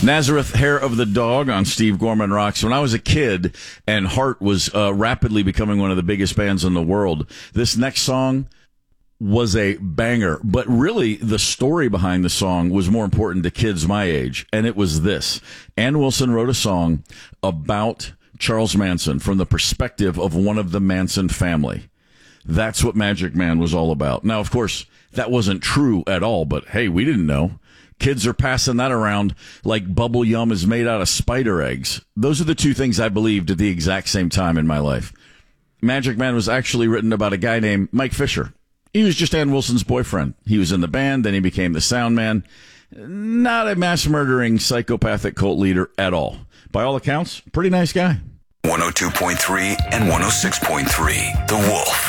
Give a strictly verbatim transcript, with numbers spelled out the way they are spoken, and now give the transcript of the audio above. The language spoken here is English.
Nazareth, Hair of the Dog on Steve Gorman Rocks. When I was a kid and Heart was uh, rapidly becoming one of the biggest bands in the world, this next song was a banger. But really, the story behind the song was more important to kids my age, and it was this. Ann Wilson wrote a song about Charles Manson from the perspective of one of the Manson family. That's what Magic Man was all about. Now, of course, that wasn't true at all, but hey, we didn't know. Kids are passing that around like bubble yum is made out of spider eggs. Those are the two things I believed at the exact same time in my life. Magic Man was actually written about a guy named Mike Fisher. He was just Ann Wilson's boyfriend. He was in the band, then he became the sound man. Not a mass-murdering psychopathic cult leader at all. By all accounts, pretty nice guy. one oh two point three and one oh six point three, The Wolf.